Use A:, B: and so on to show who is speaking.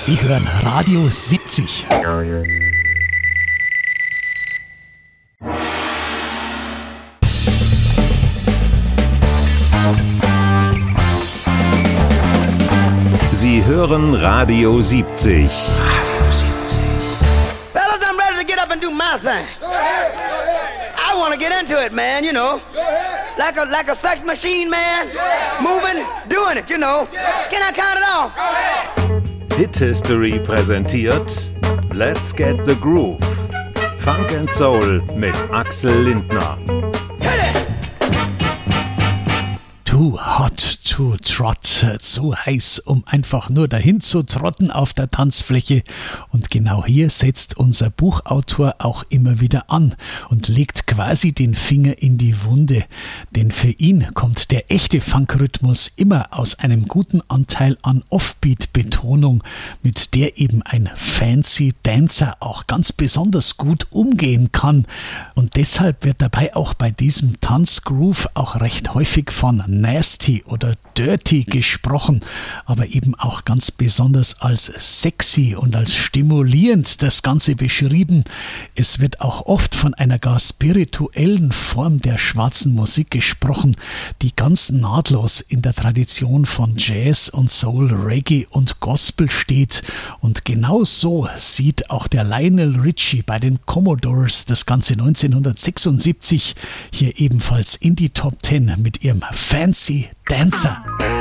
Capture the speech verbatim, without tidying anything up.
A: Sie hören Radio siebzig.
B: Sie hören Radio siebzig.
C: Radio siebzig. Fellas, I'm ready to get up and do my thing.
D: Go ahead. Go ahead.
C: I want to get into it, man, you know.
D: Go ahead.
C: Like a like a sex machine, man.
D: Yeah.
C: Moving, doing it, you know.
D: Yeah.
C: Can I count it off?
D: Go ahead.
B: Hit History präsentiert Let's Get the Groove. Funk and Soul mit Axel Lindner.
A: Too hot to trot, zu heiß, um einfach nur dahin zu trotten auf der Tanzfläche. Und genau hier setzt unser Buchautor auch immer wieder an und legt quasi den Finger in die Wunde. Denn für ihn kommt der echte Funkrhythmus immer aus einem guten Anteil an Offbeat-Betonung, mit der eben ein Fancy Dancer auch ganz besonders gut umgehen kann. Und deshalb wird dabei auch bei diesem Tanzgroove auch recht häufig von Nasty oder Dirty gesprochen, aber eben auch ganz besonders als sexy und als stimulierend das Ganze beschrieben. Es wird auch oft von einer gar spirituellen Form der schwarzen Musik gesprochen, die ganz nahtlos in der Tradition von Jazz und Soul, Reggae und Gospel steht. Und genau so sieht auch der Lionel Richie bei den Commodores das Ganze neunzehnhundertsechsundsiebzig hier ebenfalls in die Top Ten mit ihrem Fancy Dancer.